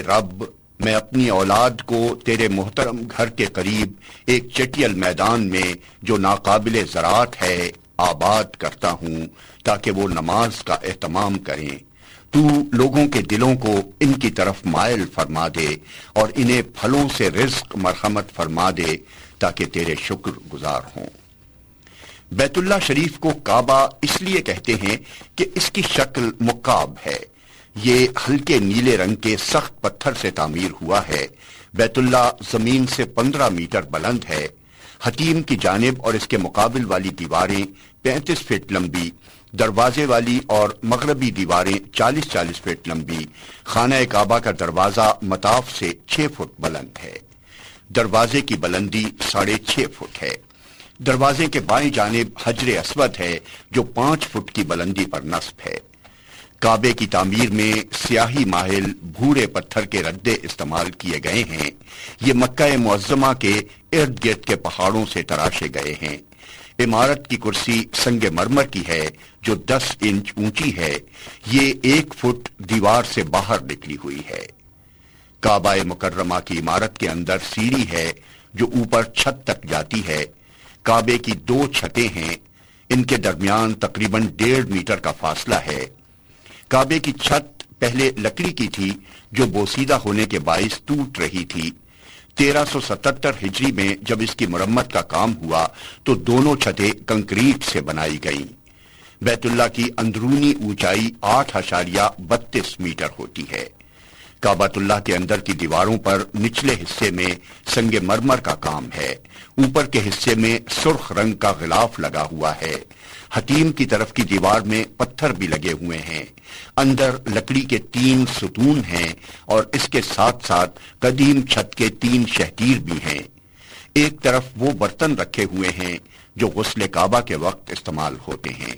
رب، میں اپنی اولاد کو تیرے محترم گھر کے قریب ایک چٹیل میدان میں جو ناقابل زراعت ہے آباد کرتا ہوں تاکہ وہ نماز کا اہتمام کریں۔ تو لوگوں کے دلوں کو ان کی طرف مائل فرما دے اور انہیں پھلوں سے رزق مرحمت فرما دے تاکہ تیرے شکر گزار ہوں۔ بیت اللہ شریف کو کعبہ اس لیے کہتے ہیں کہ اس کی شکل مکعب ہے۔ یہ ہلکے نیلے رنگ کے سخت پتھر سے تعمیر ہوا ہے۔ بیت اللہ زمین سے 15 میٹر بلند ہے۔ حتیم کی جانب اور اس کے مقابل والی دیواریں 35 فٹ لمبی، دروازے والی اور مغربی دیواریں 40 فٹ لمبی، خانہ کعبہ کا دروازہ مطاف سے 6 فٹ بلند ہے۔ دروازے کی بلندی 6.5 فٹ ہے۔ دروازے کے بائیں جانب حجر اسود ہے جو 5 فٹ کی بلندی پر نصب ہے۔ کعبے کی تعمیر میں سیاہی مائل بھورے پتھر کے ردے استعمال کیے گئے ہیں۔ یہ مکہ معظمہ کے ارد گرد کے پہاڑوں سے تراشے گئے ہیں۔ عمارت کی کرسی سنگ مرمر کی ہے جو 10 انچ اونچی ہے۔ یہ 1 فٹ دیوار سے باہر نکلی ہوئی ہے۔ کعبہ مکرمہ کی عمارت کے اندر سیڑھی ہے جو اوپر چھت تک جاتی ہے۔ کعبے کی 2 چھتیں ہیں، ان کے درمیان تقریباً 1.5 میٹر کا فاصلہ ہے۔ کعبے کی چھت پہلے لکڑی کی تھی جو بوسیدہ ہونے کے باعث ٹوٹ رہی تھی۔ 1377 ہجری میں جب اس کی مرمت کا کام ہوا تو دونوں چھتیں کنکریٹ سے بنائی گئیں۔ بیت اللہ کی اندرونی اونچائی 8.32 میٹر ہوتی ہے۔ کعبۃ اللہ کے اندر کی دیواروں پر نچلے حصے میں سنگ مرمر کا کام ہے۔ اوپر کے حصے میں سرخ رنگ کا غلاف لگا ہوا ہے۔ حتیم کی طرف کی دیوار میں پتھر بھی لگے ہوئے ہیں۔ اندر لکڑی کے 3 ستون ہیں اور اس کے ساتھ ساتھ قدیم چھت کے 3 شہتیر بھی ہیں۔ ایک طرف وہ برتن رکھے ہوئے ہیں جو غسل کعبہ کے وقت استعمال ہوتے ہیں۔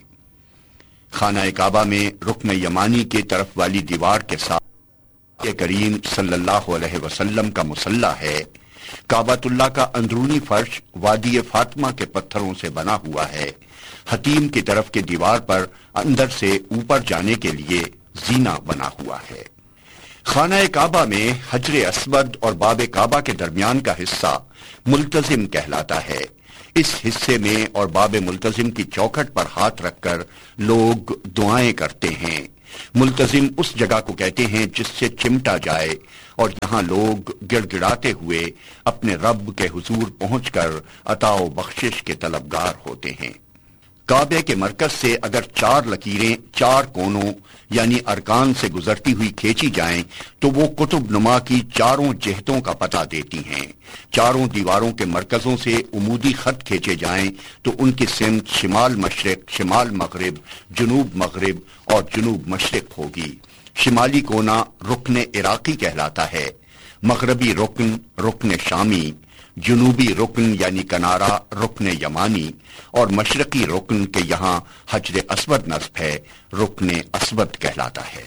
خانہ کعبہ میں رکن یمانی کی طرف والی دیوار کے ساتھ کہ کریم صلی اللہ علیہ وسلم کا مصلی ہے۔ کعبۃ اللہ کا اندرونی فرش وادی فاطمہ کے پتھروں سے بنا ہوا ہے۔ حتیم کی طرف کے دیوار پر اندر سے اوپر جانے کے لیے زینہ بنا ہوا ہے۔ خانہ کعبہ میں حجر اسود اور باب کعبہ کے درمیان کا حصہ ملتزم کہلاتا ہے۔ اس حصے میں اور باب ملتزم کی چوکھٹ پر ہاتھ رکھ کر لوگ دعائیں کرتے ہیں۔ ملتزم اس جگہ کو کہتے ہیں جس سے چمٹا جائے، اور یہاں لوگ گڑ گڑاتے ہوئے اپنے رب کے حضور پہنچ کر عطا و بخشش کے طلبگار ہوتے ہیں۔ کعبے کے مرکز سے اگر 4 لکیریں 4 کونوں یعنی ارکان سے گزرتی ہوئی کھینچی جائیں تو وہ قطب نما کی 4 جہتوں کا پتہ دیتی ہیں۔ 4 دیواروں کے مرکزوں سے عمودی خط کھینچے جائیں تو ان کی سمت شمال مشرق، شمال مغرب، جنوب مغرب اور جنوب مشرق ہوگی۔ شمالی کونا رکن عراقی کہلاتا ہے، مغربی رکن رکن شامی، جنوبی رکن یعنی کنارہ رکن یمانی، اور مشرقی رکن کے یہاں حجر اسود نصب ہے، رکن اسود کہلاتا ہے۔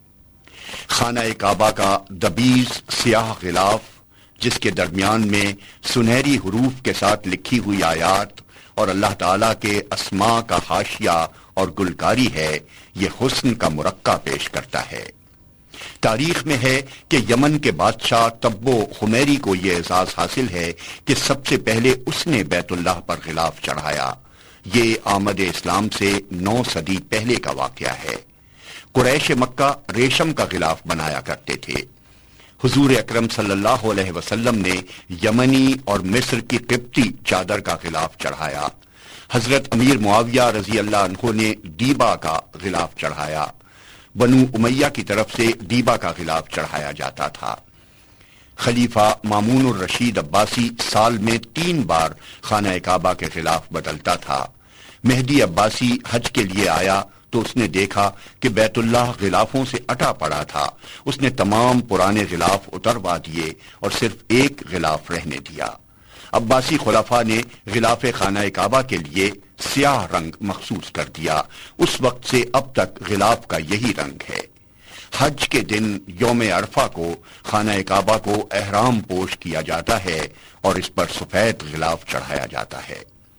خانہ کعبہ کا دبیز سیاہ غلاف جس کے درمیان میں سنہری حروف کے ساتھ لکھی ہوئی آیات اور اللہ تعالیٰ کے اسماء کا حاشیہ اور گلکاری ہے، یہ حسن کا مرقع پیش کرتا ہے۔ تاریخ میں ہے کہ یمن کے بادشاہ تبو خمیری کو یہ اعزاز حاصل ہے کہ سب سے پہلے اس نے بیت اللہ پر غلاف چڑھایا۔ یہ آمد اسلام سے 9 صدی پہلے کا واقعہ ہے۔ قریش مکہ ریشم کا غلاف بنایا کرتے تھے۔ حضور اکرم صلی اللہ علیہ وسلم نے یمنی اور مصر کی قبطی چادر کا غلاف چڑھایا۔ حضرت امیر معاویہ رضی اللہ عنہ نے دیبا کا غلاف چڑھایا۔ بنو امیہ کی طرف سے دیبا کا غلاف چڑھایا جاتا تھا۔ خلیفہ مامون الرشید عباسی سال میں 3 بار خانہ کعبہ کے غلاف بدلتا تھا۔ مہدی عباسی حج کے لیے آیا تو اس نے دیکھا کہ بیت اللہ غلافوں سے اٹا پڑا تھا۔ اس نے تمام پرانے غلاف اتروا دیے اور صرف ایک غلاف رہنے دیا۔ عباسی خلفاء نے غلاف خانہ کعبہ کے لیے سیاہ رنگ مخصوص کر دیا۔ اس وقت سے اب تک غلاف کا یہی رنگ ہے۔ حج کے دن یوم عرفہ کو خانہ کعبہ کو احرام پوش کیا جاتا ہے اور اس پر سفید غلاف چڑھایا جاتا ہے۔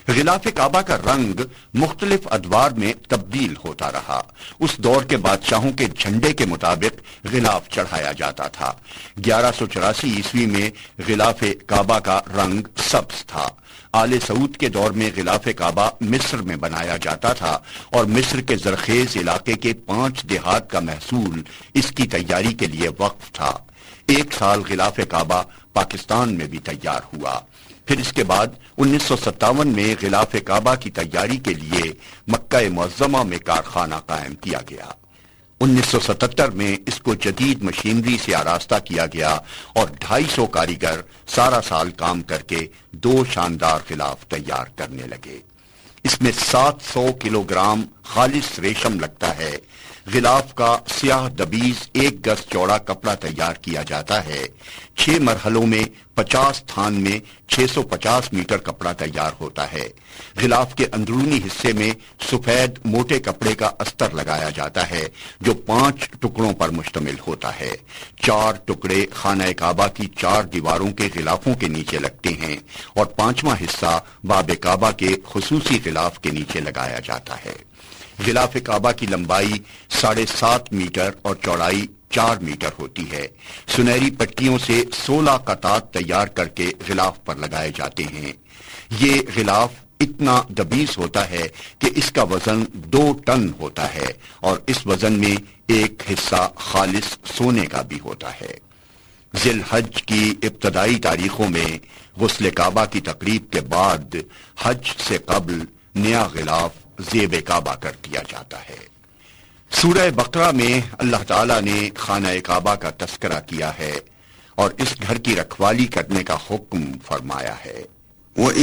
غلاف کعبہ کا رنگ مختلف ادوار میں تبدیل ہوتا رہا۔ اس دور کے بادشاہوں کے جھنڈے کے مطابق غلاف چڑھایا جاتا تھا۔ 1184 عیسوی میں غلاف کعبہ کا رنگ سبز تھا۔ آل سعود کے دور میں غلاف کعبہ مصر میں بنایا جاتا تھا اور مصر کے زرخیز علاقے کے 5 دیہات کا محصول اس کی تیاری کے لیے وقف تھا۔ 1 سال غلاف کعبہ پاکستان میں بھی تیار ہوا۔ پھر اس کے بعد 1957 میں غلاف کعبہ کی تیاری کے لیے مکہ معظمہ میں کارخانہ قائم کیا گیا۔ 1977 میں اس کو جدید مشینری سے آراستہ کیا گیا اور 250 کاریگر سارا سال کام کر کے 2 شاندار غلاف تیار کرنے لگے۔ اس میں 700 کلو گرام خالص ریشم لگتا ہے۔ غلاف کا سیاہ دبیز 1 گز چوڑا کپڑا تیار کیا جاتا ہے۔ 6 مرحلوں میں 50 تھان میں 650 میٹر کپڑا تیار ہوتا ہے۔ غلاف کے اندرونی حصے میں سفید موٹے کپڑے کا استر لگایا جاتا ہے جو 5 ٹکڑوں پر مشتمل ہوتا ہے۔ 4 ٹکڑے خانہ کعبہ کی 4 دیواروں کے غلافوں کے نیچے لگتے ہیں اور 5واں حصہ باب کعبہ کے خصوصی غلاف کے نیچے لگایا جاتا ہے۔ غلاف کعبہ کی لمبائی 7.5 میٹر اور چوڑائی 4 میٹر ہوتی ہے۔ سنہری پٹیوں سے 16 قطعات تیار کر کے غلاف پر لگائے جاتے ہیں۔ یہ غلاف اتنا دبیز ہوتا ہے کہ اس کا وزن 2 ٹن ہوتا ہے اور اس وزن میں 1 حصہ خالص سونے کا بھی ہوتا ہے۔ ذی الحج کی ابتدائی تاریخوں میں غسل کعبہ کی تقریب کے بعد حج سے قبل نیا غلاف زیب کعبہ کر دیا جاتا ہے۔ سورہ بقرہ میں اللہ تعالیٰ نے خانہ کعبہ کا تذکرہ کیا ہے اور اس گھر کی رکھوالی کرنے کا حکم فرمایا ہے۔